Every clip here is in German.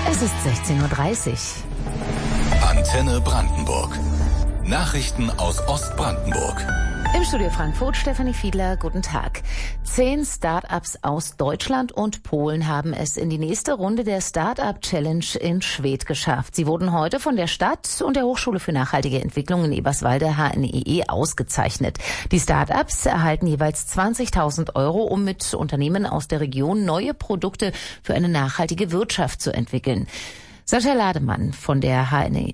Es ist 16:30 Uhr. Antenne Brandenburg. Nachrichten aus Ostbrandenburg. Im Studio Frankfurt, Stefanie Fiedler, guten Tag. 10 Start-ups aus Deutschland und Polen haben es in die nächste Runde der Start-up-Challenge in Schwedt geschafft. Sie wurden heute von der Stadt und der Hochschule für nachhaltige Entwicklung in Eberswalde HNEE ausgezeichnet. Die Start-ups erhalten jeweils 20.000 €, um mit Unternehmen aus der Region neue Produkte für eine nachhaltige Wirtschaft zu entwickeln. Sascha Lademann von der HNEE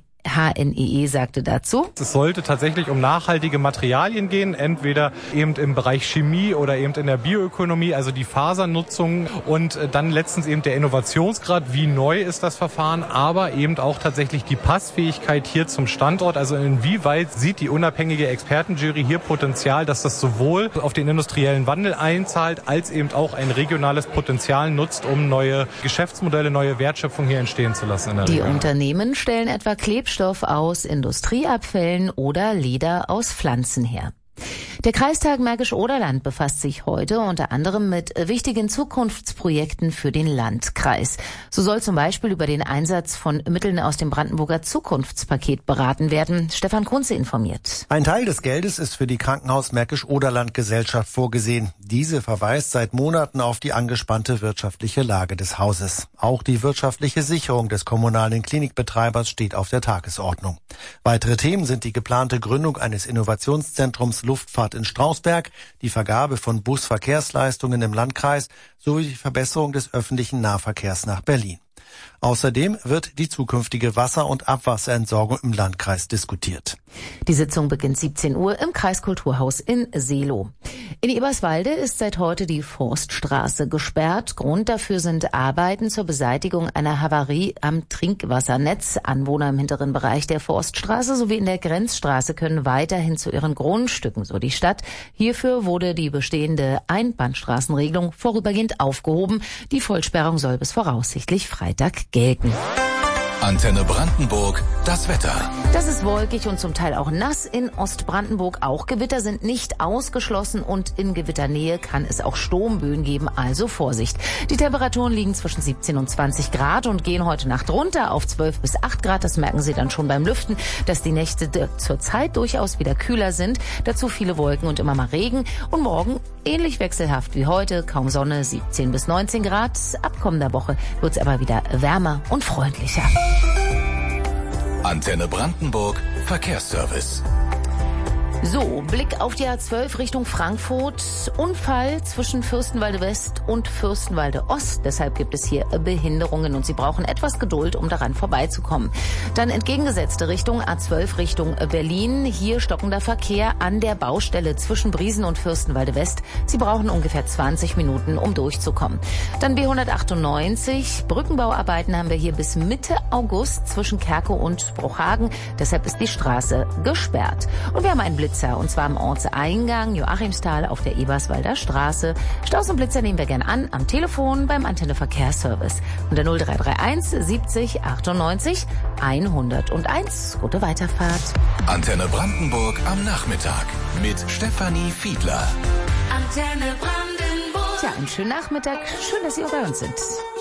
sagte dazu: Es sollte tatsächlich um nachhaltige Materialien gehen, entweder eben im Bereich Chemie oder eben in der Bioökonomie, also die Fasernutzung und dann letztens eben der Innovationsgrad, wie neu ist das Verfahren, aber eben auch tatsächlich die Passfähigkeit hier zum Standort, also inwieweit sieht die unabhängige Expertenjury hier Potenzial, dass das sowohl auf den industriellen Wandel einzahlt, als eben auch ein regionales Potenzial nutzt, um neue Geschäftsmodelle, neue Wertschöpfung hier entstehen zu lassen in der Die Region. Unternehmen stellen etwa Klebstoff aus Industrieabfällen oder Leder aus Pflanzen her. Der Kreistag Märkisch-Oderland befasst sich heute unter anderem mit wichtigen Zukunftsprojekten für den Landkreis. So soll zum Beispiel über den Einsatz von Mitteln aus dem Brandenburger Zukunftspaket beraten werden. Stefan Kunze informiert. Ein Teil des Geldes ist für die Krankenhaus Märkisch-Oderland-Gesellschaft vorgesehen. Diese verweist seit Monaten auf die angespannte wirtschaftliche Lage des Hauses. Auch die wirtschaftliche Sicherung des kommunalen Klinikbetreibers steht auf der Tagesordnung. Weitere Themen sind die geplante Gründung eines Innovationszentrums Luftfahrt in Strausberg, die Vergabe von Busverkehrsleistungen im Landkreis sowie die Verbesserung des öffentlichen Nahverkehrs nach Berlin. Außerdem wird die zukünftige Wasser- und Abwasserentsorgung im Landkreis diskutiert. Die Sitzung beginnt 17 Uhr im Kreiskulturhaus in Seelow. In Eberswalde ist seit heute die Forststraße gesperrt. Grund dafür sind Arbeiten zur Beseitigung einer Havarie am Trinkwassernetz. Anwohner im hinteren Bereich der Forststraße sowie in der Grenzstraße können weiterhin zu ihren Grundstücken, so die Stadt. Hierfür wurde die bestehende Einbahnstraßenregelung vorübergehend aufgehoben. Die Vollsperrung soll bis voraussichtlich Freitag gelten. Antenne Brandenburg, das Wetter. Das ist wolkig und zum Teil auch nass in Ostbrandenburg. Auch Gewitter sind nicht ausgeschlossen und in Gewitternähe kann es auch Sturmböen geben, also Vorsicht. Die Temperaturen liegen zwischen 17 und 20 Grad und gehen heute Nacht runter auf 12 bis 8 Grad. Das merken Sie dann schon beim Lüften, dass die Nächte zurzeit durchaus wieder kühler sind. Dazu viele Wolken und immer mal Regen. Und morgen ähnlich wechselhaft wie heute, kaum Sonne, 17 bis 19 Grad. Ab kommender Woche wird es aber wieder wärmer und freundlicher. Antenne Brandenburg, Verkehrsservice. So, Blick auf die A12 Richtung Frankfurt. Unfall zwischen Fürstenwalde West und Fürstenwalde Ost. Deshalb gibt es hier Behinderungen und Sie brauchen etwas Geduld, um daran vorbeizukommen. Dann entgegengesetzte Richtung A12 Richtung Berlin. Hier stockender Verkehr an der Baustelle zwischen Briesen und Fürstenwalde West. Sie brauchen ungefähr 20 Minuten, um durchzukommen. Dann B198. Brückenbauarbeiten haben wir hier bis Mitte August zwischen Kerkow und Bruchhagen. Deshalb ist die Straße gesperrt. Und wir haben einen Blitzer, und zwar am Ortseingang Joachimsthal auf der Eberswalder Straße. Staus und Blitzer nehmen wir gern an am Telefon beim Antenne Verkehrsservice. Unter 0331 70 98 101. Gute Weiterfahrt. Antenne Brandenburg am Nachmittag mit Stefanie Fiedler. Antenne Brandenburg. Tja, einen schönen Nachmittag. Schön, dass Sie auch bei uns sind.